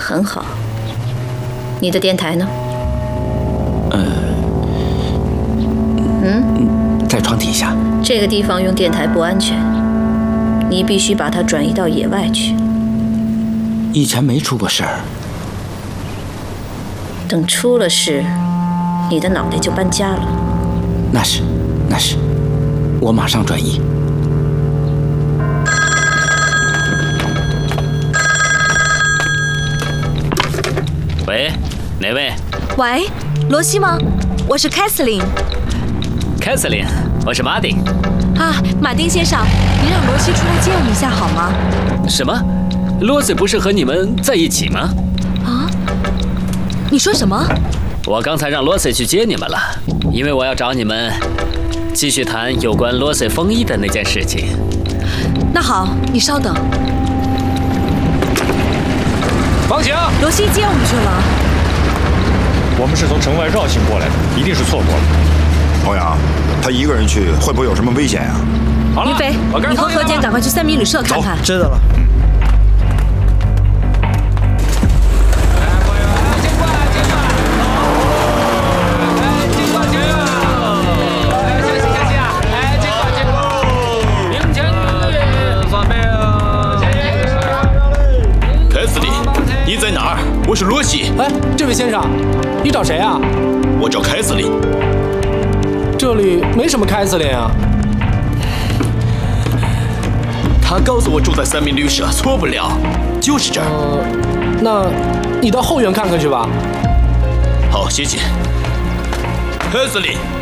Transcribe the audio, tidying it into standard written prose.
很好。你的电台呢？ 在床底下。 这个地方用电台不安全，你必须把它转移到野外去。 以前没出过事儿。 等出了事，你的脑袋就搬家了。 那是，我马上转移。 喂，哪位？ 喂，罗西吗？我是凯瑟琳。 凯瑟琳，我是马丁。 啊，马丁先生，您让罗西出来接我们一下好吗？ 什么？罗西不是和你们在一起吗？ 啊？你说什么？ 我刚才让罗西去接你们了，因为我要找你们继续谈有关罗西风衣的那件事情。 那好，你稍等。 王晴， 罗西接我们去了。 我们是从城外绕行过来的，一定是错过了。 欧阳，他一个人去会不会有什么危险呀？ 好了， 云飞，你和何坚赶快去3米旅社看看。 知道了。 凯瑟琳，你在哪儿？我是罗西。 哎，这位先生，你找谁啊？ 我找凯瑟琳。 这里没什么凯瑟琳啊。 他告诉我住在3米旅社，错不了，就是这儿。 那你到后院看看去吧。 好，谢谢。凯瑟琳。